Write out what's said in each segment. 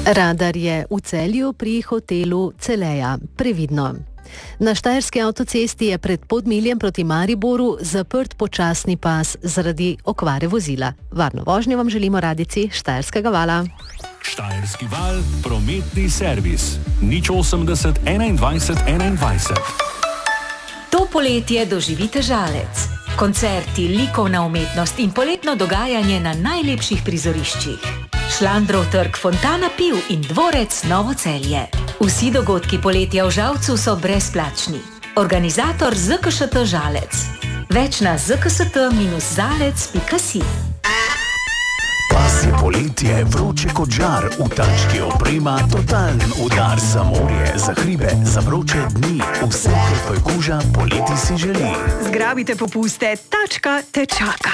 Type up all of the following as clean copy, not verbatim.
Radar je v Celju pri hotelu Celeja. Previdno. Na štajerski avtocesti je pred Podmiljem proti Mariboru zaprt počasni pas zaradi okvare vozila. Varno vožnjo vam želimo radijci Štajerskega vala. Štajerski val, prometni servis. 080 21 21. To poletje doživite Žalec. Koncerti, likovna umetnost in poletno dogajanje na najlepših prizoriščih. Šlandrov trg, Fontana piv in dvorec Novo Celje. Vsi dogodki poletja v Žalcu so brezplačni. Organizator ZKŠT Žalec. Več na zkst-zalec.si. Pas je poletje, vroče kot žar, v tački oprema, totalen udar za morje, za hribe, za vroče dni. Vse, kar tvoj koža poleti si želi. Zgrabite popuste, tačka te čaka.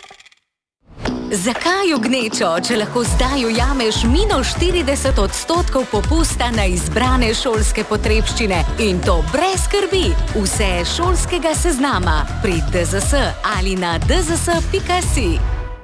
Zakaj v gnečo, če lahko zdaj ujameš -40% popusta na izbrane šolske potrebščine in to brez skrbi? Vse šolskega seznama pri DZS ali na dzs.si.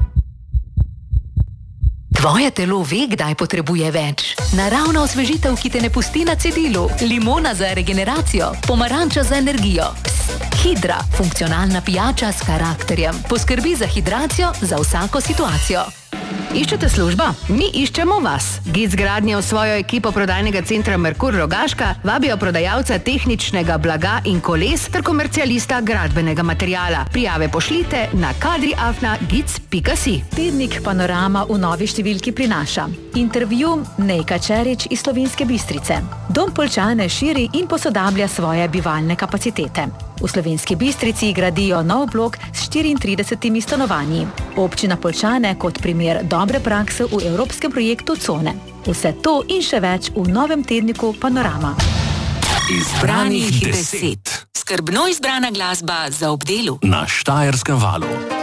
Tvoje telo ve, kdaj potrebuje več. Naravna osvežitev, ki te ne pusti na cedilu. Limona za regeneracijo. Pomaranča za energijo. Hidra, funkcionalna pijača s karakterjem. Poskrbi za hidracijo za vsako situacijo. Iščete službo? Mi iščemo vas. GIC Gradnje v svojo ekipo prodajnega centra Merkur Rogaška vabijo prodajalca tehničnega blaga in koles ter komercialista gradbenega materijala. Prijave pošljite na kadri@gic.si. Tednik Panorama v novi številki prinaša intervju Nejka Čerič iz Slovenske Bistrice. Dom Poljčane širi in posodablja svoje bivalne kapacitete. V Slovenski Bistrici gradijo nov blok s 34 stanovanji. Občina Poljčane kot primer dobre prakse v evropskem projektu Cone. Vse to in še več v novem tedniku Panorama. Izbranih 10. Skrbno izbrana glasba za ob delu. Na Štajerskem valu.